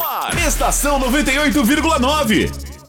Estação 98,9.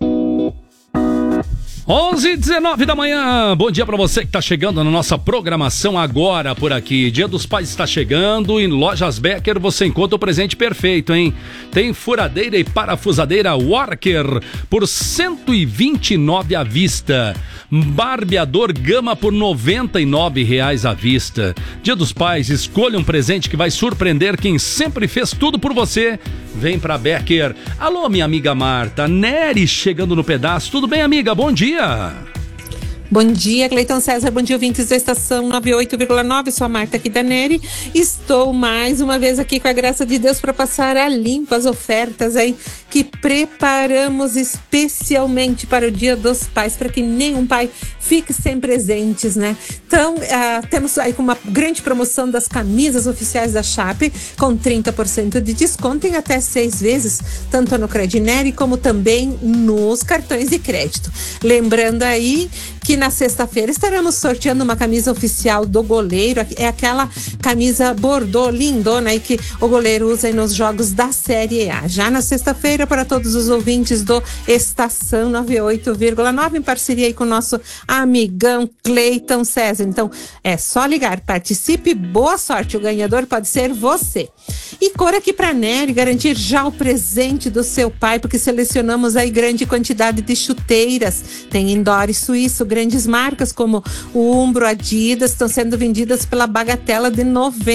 11h19 da manhã, bom dia pra você que tá chegando na nossa programação agora por aqui. Dia dos Pais está chegando e em Lojas Becker você encontra o presente perfeito, hein? Tem furadeira e parafusadeira Worker por R$129 à vista. Barbeador Gama por R$99 à vista. Dia dos Pais, escolha um presente que vai surpreender quem sempre fez tudo por você. Vem pra Becker. Alô, minha amiga Marta, Nery chegando no pedaço. Tudo bem, amiga? Bom dia. Bom dia, Cleiton César, bom dia, ouvintes da estação 98,9, sou a Marta aqui da Nery. Estou mais uma vez aqui com a graça de Deus para passar a limpo as ofertas aí que preparamos especialmente para o Dia dos Pais, para que nenhum pai fique sem presentes, né? Então, temos aí com uma grande promoção das camisas oficiais da Chape, com 30% de desconto em até 6 vezes, tanto no Credineri como também nos cartões de crédito. Lembrando aí que na sexta-feira estaremos sorteando uma camisa oficial do goleiro, é aquela camisa bordô lindona aí que o goleiro usa aí nos jogos da Série A. Já na sexta-feira, para todos os ouvintes do Estação 98,9, em parceria aí com o nosso amigão Cleiton César. Então, é só ligar, participe, boa sorte, o ganhador pode ser você. E corra aqui para a Nery, garantir já o presente do seu pai, porque selecionamos aí grande quantidade de chuteiras, tem indoor e suíço, grandes marcas como o Umbro, Adidas, estão sendo vendidas pela bagatela de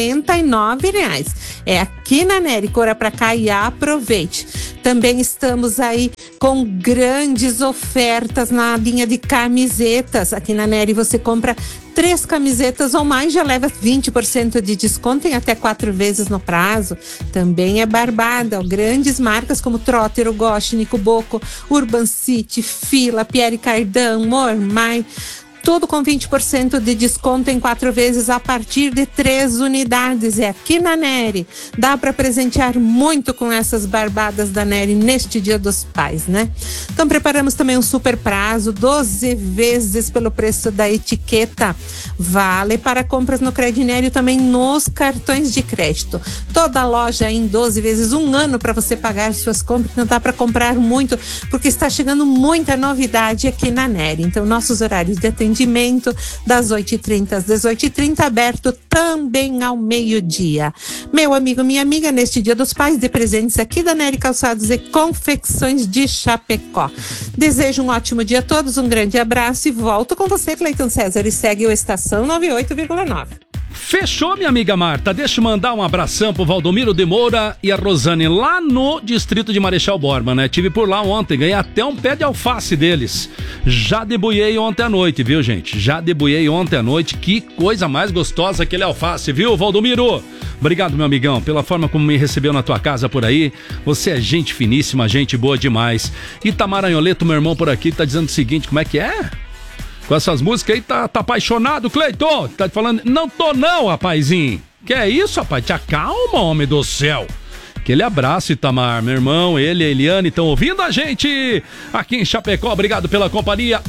R$99. É aqui na Nery, corra para cá e aproveite. Também estamos aí com grandes ofertas na linha de camisetas. Aqui na Nery você compra 3 camisetas ou mais, já leva 20% de desconto em até 4 vezes no prazo. Também é barbada, ó, grandes marcas como Trotter, Gosh, Nico Boco, Urban City, Fila, Pierre Cardin, Mormai. Tudo com 20% de desconto em 4 vezes a partir de 3 unidades. É aqui na Nery. Dá para presentear muito com essas barbadas da Nery neste Dia dos Pais, né? Então preparamos também um super prazo, 12 vezes pelo preço da etiqueta. Vale para compras no Credineri e também nos cartões de crédito. Toda loja em 12 vezes, 1 ano para você pagar suas compras. Não dá para comprar muito, porque está chegando muita novidade aqui na Nery. Então nossos horários de atendimento das 8h30 às 18h30, aberto também ao meio-dia. Meu amigo, minha amiga, neste Dia dos Pais, de presentes aqui da Nery Calçados e Confecções de Chapecó. Desejo um ótimo dia a todos, um grande abraço e volto com você, Cleiton César, e segue o Estação 98,9. Fechou, minha amiga Marta. Deixa eu mandar um abração pro Valdomiro de Moura e a Rosane lá no distrito de Marechal Borba, né? Tive por lá ontem, ganhei até um pé de alface deles. Já debuiei ontem à noite, viu, gente? Já debuiei ontem à noite. Que coisa mais gostosa aquele alface, viu, Valdomiro? Obrigado, meu amigão, pela forma como me recebeu na tua casa por aí. Você é gente finíssima, gente boa demais. Itamar Anholeto, meu irmão por aqui, tá dizendo o seguinte, como é que é? Com essas músicas aí, tá apaixonado, Cleiton? Tá falando, não tô não, rapazinho. Que é isso, rapaz? Te acalma, homem do céu. Aquele abraço, Itamar, meu irmão, ele e a Eliane estão ouvindo a gente aqui em Chapecó. Obrigado pela companhia.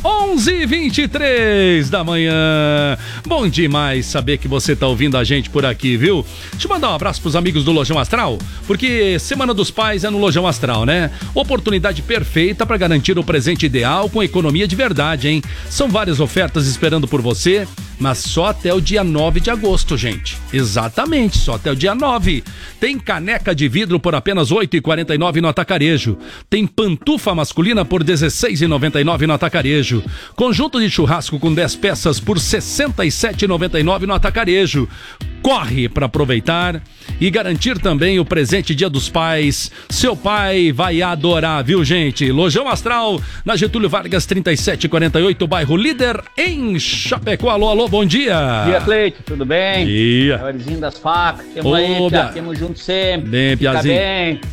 11h23 da manhã. Bom demais saber que você tá ouvindo a gente por aqui, viu? Deixa eu mandar um abraço pros amigos do Lojão Astral, porque Semana dos Pais é no Lojão Astral, né? Oportunidade perfeita para garantir o presente ideal com economia de verdade, hein? São várias ofertas esperando por você, mas só até o dia 9 de agosto, gente. Exatamente, só até o dia 9. Tem caneca de vidro por apenas R$ 8,49 no atacarejo. Tem pantufa masculina por R$ 16,99 no atacarejo. Conjunto de churrasco com 10 peças por R$ 67,99 no atacarejo. Corre para aproveitar e garantir também o presente Dia dos Pais. Seu pai vai adorar, viu, gente? Lojão Astral, na Getúlio Vargas 3748, bairro Líder, em Chapecó. Alô, alô, bom dia. Bom dia, Cleiton, tudo bem? Dia. É o Arizinho das facas. Tamo aí, Pia. Tamo junto sempre. Bem, Piazinho. Fica bem.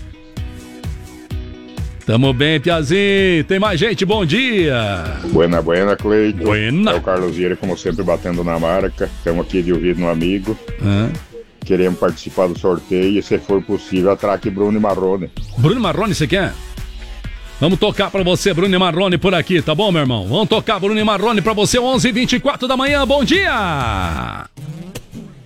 Tamo bem, Piazinho. Tem mais gente, bom dia. Buena, Cleiton. Buena. É o Carlos Vieira, como sempre, batendo na marca. Estamos aqui de ouvido no amigo. Queremos participar do sorteio e, se for possível, atraque Bruno e Marrone. Bruno e Marrone, você quer? Vamos tocar pra você, Bruno e Marrone, por aqui, tá bom, meu irmão? Vamos tocar Bruno e Marrone pra você, 11h24 da manhã, bom dia!